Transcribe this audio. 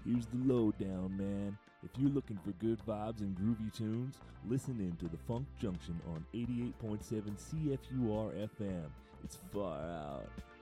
Here's the lowdown, man. If you're looking for good vibes and groovy tunes, listen in to the Funk Junction on 88.7 CFUR FM. It's far out.